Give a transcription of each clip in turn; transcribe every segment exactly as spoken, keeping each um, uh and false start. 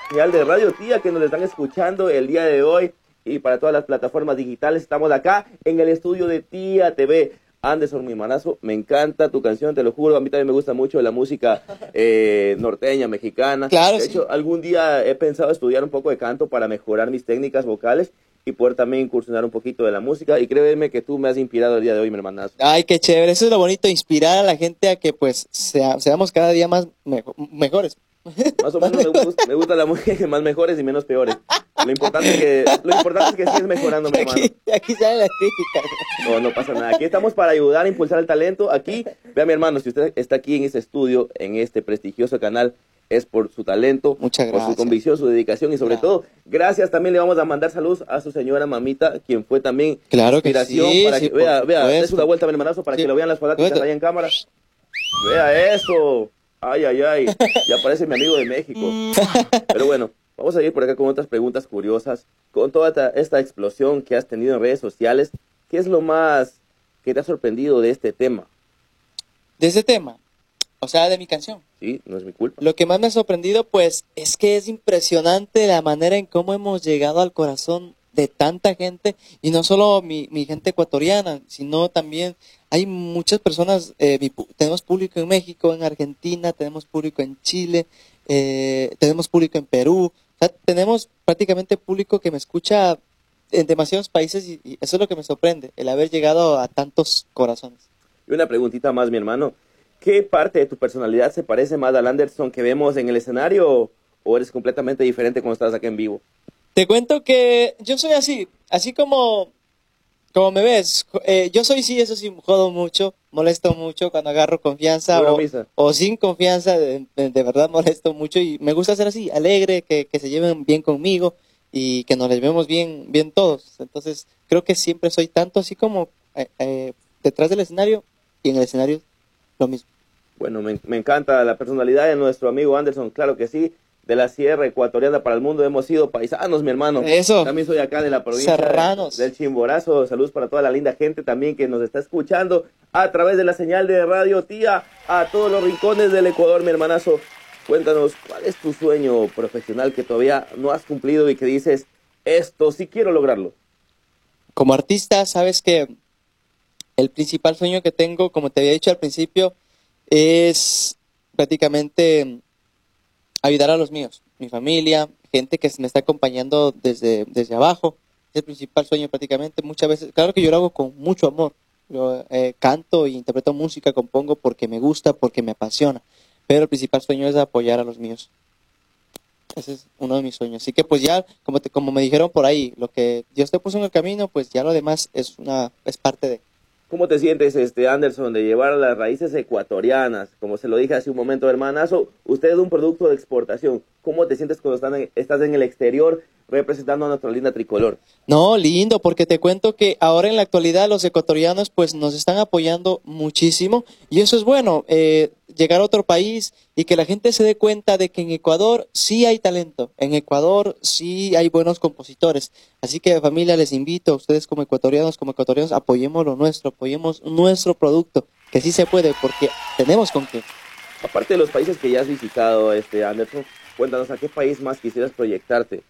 señal de Radio Tía que nos están escuchando el día de hoy y para todas las plataformas digitales. Estamos acá en el estudio de Tía T V. Anderson, mi hermanazo, me encanta tu canción, te lo juro. A mí también me gusta mucho la música eh, norteña, mexicana. Claro, de sí. hecho, algún día he pensado estudiar un poco de canto para mejorar mis técnicas vocales y poder también incursionar un poquito de la música. Y créeme que tú me has inspirado el día de hoy, mi hermanazo. Ay, qué chévere. Eso es lo bonito, inspirar a la gente a que pues sea, seamos cada día más mejo mejores. Más o menos me gusta, me gusta la música más mejores y menos peores. Lo importante es que, lo importante es que sigues mejorando, mi hermano. Aquí, aquí salen las críticas. No, no pasa nada. Aquí estamos para ayudar a impulsar el talento. Aquí, vea mi hermano, si usted está aquí en este estudio, en este prestigioso canal, es por su talento, Muchas por gracias. su convicción, su dedicación y sobre Claro. todo, gracias. También le vamos a mandar saludos a su señora mamita, quien fue también Claro que inspiración sí, para sí, que, vea, por vea, supuesto. des una vuelta, mi hermanazo, para Sí. que lo vean las fanáticas Vuelta. ahí en cámara. Vea eso. Ay, ay, ay. Ya parece mi amigo de México. Pero bueno, vamos a ir por acá con otras preguntas curiosas. Con toda esta, esta explosión que has tenido en redes sociales, ¿qué es lo más que te ha sorprendido de este tema? De ese tema, o sea, de mi canción. Sí, no es mi culpa. Lo que más me ha sorprendido, pues, es que es impresionante la manera en cómo hemos llegado al corazón de tanta gente, y no solo mi, mi gente ecuatoriana, sino también hay muchas personas, eh, mi pu- tenemos público en México, en Argentina, tenemos público en Chile, eh, tenemos público en Perú, o sea, tenemos prácticamente público que me escucha en demasiados países y, y eso es lo que me sorprende, el haber llegado a tantos corazones. Y una preguntita más, mi hermano. ¿Qué parte de tu personalidad se parece más al Anderson que vemos en el escenario o eres completamente diferente cuando estás acá en vivo? Te cuento que yo soy así, así como, como me ves. Eh, yo soy sí, eso sí, jodo mucho, molesto mucho cuando agarro confianza Pura o, misa. o sin confianza, de, de- de verdad molesto mucho y me gusta ser así, alegre, que, que se lleven bien conmigo y que nos les vemos bien, bien todos. Entonces creo que siempre soy tanto así como eh, eh, detrás del escenario y en el escenario lo mismo. Bueno, me, me encanta la personalidad de nuestro amigo Anderson, claro que sí. De la Sierra Ecuatoriana para el mundo hemos sido paisanos, mi hermano. Eso. También soy acá de la provincia Serranos. del Chimborazo. Saludos para toda la linda gente también que nos está escuchando a través de la señal de Radio Tía a todos los rincones del Ecuador, mi hermanazo. Cuéntanos, ¿cuál es tu sueño profesional que todavía no has cumplido y que dices, esto sí quiero lograrlo? Como artista, sabes que el principal sueño que tengo, como te había dicho al principio, es prácticamente ayudar a los míos, mi familia, gente que me está acompañando desde, desde abajo. Es el principal sueño prácticamente. Muchas veces, claro que yo lo hago con mucho amor. Yo eh, canto e interpreto música, compongo porque me gusta, porque me apasiona. Pero el principal sueño es apoyar a los míos. Ese es uno de mis sueños. Así que pues ya, como, te, como me dijeron por ahí, lo que Dios te puso en el camino, pues ya lo demás es, una, es parte de... ¿Cómo te sientes, este Anderson, de llevar las raíces ecuatorianas? Como se lo dije hace un momento, hermanazo, usted es un producto de exportación. ¿Cómo te sientes cuando están en- estás en el exterior representando a nuestra linda tricolor? No, lindo, porque te cuento que ahora en la actualidad los ecuatorianos pues nos están apoyando muchísimo y eso es bueno, eh, llegar a otro país y que la gente se dé cuenta de que en Ecuador sí hay talento, en Ecuador sí hay buenos compositores. Así que familia, les invito a ustedes como ecuatorianos, como ecuatorianos, apoyemos lo nuestro, apoyemos nuestro producto, que sí se puede porque tenemos con qué. Aparte de los países que ya has visitado, este Anderson, cuéntanos a qué país más quisieras proyectarte.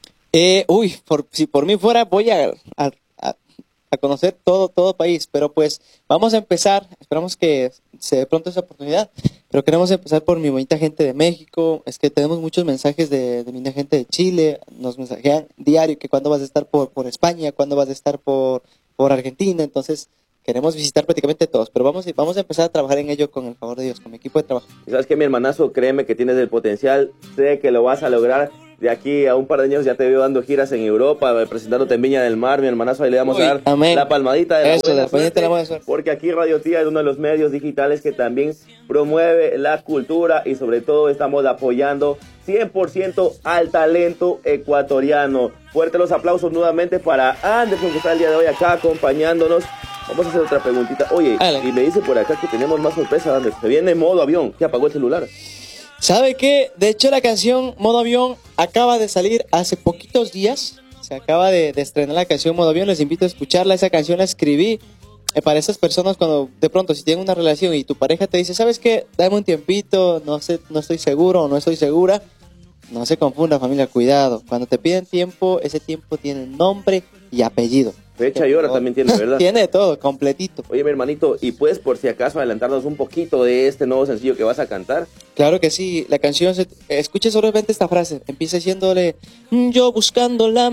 Eh, uy, por, si por mí fuera voy a, a, a- a conocer todo, todo país, pero pues vamos a empezar, esperamos que se dé pronto esa oportunidad, pero queremos empezar por mi bonita gente de México, es que tenemos muchos mensajes de, de mi gente de Chile, nos mensajean diario que cuándo vas a estar por, por España, cuándo vas a estar por, por Argentina, entonces queremos visitar prácticamente todos, pero vamos, a- vamos a empezar a trabajar en ello con el favor de Dios, con mi equipo de trabajo. Y sabes que mi hermanazo, créeme que tienes el potencial, sé que lo vas a lograr. De aquí a un par de años ya te veo dando giras en Europa, presentándote en Viña del Mar, mi hermanazo, ahí le vamos Uy, a dar amén. la palmadita de la Eso, buena la palmadita de la buena suerte. porque aquí Radio Tía es uno de los medios digitales que también promueve la cultura y sobre todo estamos apoyando cien por ciento al talento ecuatoriano. Fuerte los aplausos nuevamente para Anderson que está el día de hoy acá acompañándonos. Vamos a hacer otra preguntita. Oye, Dale. y me dice por acá que tenemos más sorpresas, Anderson. Se viene modo avión, que apagó el celular. ¿Sabe qué? De hecho, la canción Modo Avión acaba de salir hace poquitos días. Se acaba de, de estrenar la canción Modo Avión. Les invito a escucharla. Esa canción la escribí eh, para esas personas cuando de pronto si tienen una relación y tu pareja te dice, ¿sabes qué? Dame un tiempito, no sé, no estoy seguro o no estoy segura. No se confunda, familia, cuidado. Cuando te piden tiempo, ese tiempo tiene nombre y apellido. Fecha y hora también tiene, ¿verdad? Tiene todo, completito. Oye, mi hermanito, ¿y puedes por si acaso adelantarnos un poquito de este nuevo sencillo que vas a cantar? Claro que sí, la canción, se, escuche solamente esta frase, empieza diciéndole: yo buscando la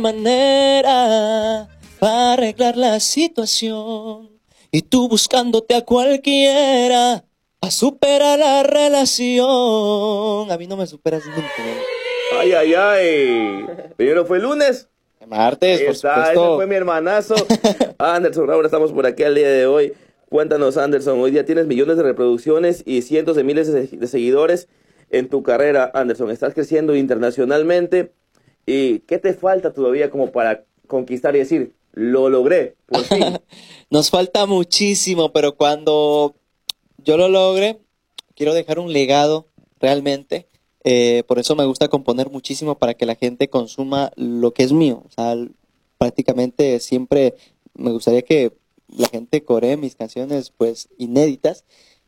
manera para arreglar la situación, y tú buscándote a cualquiera a superar la relación. A mí no me superas nunca, ¿no? Ay, ay, ay. Primero fue el lunes. Martes, por Está, supuesto. ese fue mi hermanazo. Anderson, ahora estamos por aquí al día de hoy. Cuéntanos, Anderson, hoy día tienes millones de reproducciones y cientos de miles de, de seguidores en tu carrera, Anderson. Estás creciendo internacionalmente. ¿Y qué te falta todavía como para conquistar y decir, lo logré, por fin? Nos falta muchísimo, pero cuando yo lo logre, quiero dejar un legado realmente. Eh, por eso me gusta componer muchísimo, para que la gente consuma lo que es mío. O sea, prácticamente siempre me gustaría que la gente coree mis canciones pues inéditas.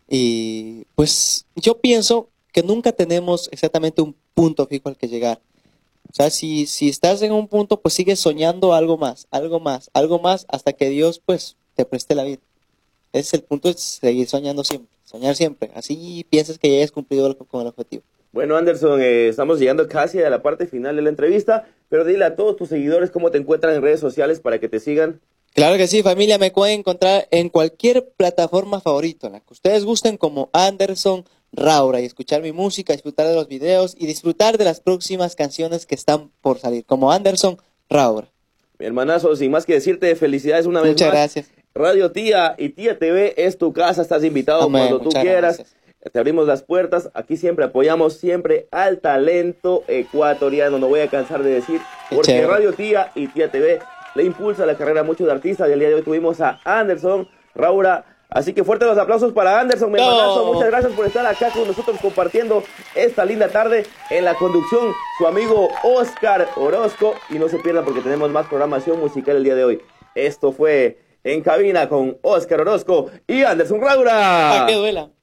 Y pues yo pienso que nunca tenemos exactamente un punto fijo al que llegar. O sea, si, si estás en un punto, pues sigues soñando algo más, algo más, algo más, hasta que Dios pues te preste la vida. Ese es el punto, es seguir soñando siempre, soñar siempre. Así piensas que ya hayas cumplido el, con el objetivo. Bueno, Anderson, eh, estamos llegando casi a la parte final de la entrevista, pero dile a todos tus seguidores cómo te encuentran en redes sociales para que te sigan. Claro que sí, familia, me pueden encontrar en cualquier plataforma favorita, en la que ustedes gusten, como Anderson Raura, y escuchar mi música, disfrutar de los videos y disfrutar de las próximas canciones que están por salir, como Anderson Raura. Mi hermanazo, sin más que decirte, felicidades una vez Muchas más. gracias. Radio Tía y Tía T V es tu casa, estás invitado Amén, cuando tú muchas quieras. gracias. Te abrimos las puertas, aquí siempre apoyamos siempre al talento ecuatoriano, no voy a cansar de decir, Qué porque chévere. Radio Tía y Tía T V le impulsa la carrera a muchos artistas, y el día de hoy tuvimos a Anderson Raura, así que fuertes los aplausos para Anderson, mi No. hermanazo. Muchas gracias por estar acá con nosotros compartiendo esta linda tarde. En la conducción, su amigo Oscar Orozco, y no se pierdan porque tenemos más programación musical el día de hoy. Esto fue En Cabina con Oscar Orozco y Anderson Raura. ¿A qué duela?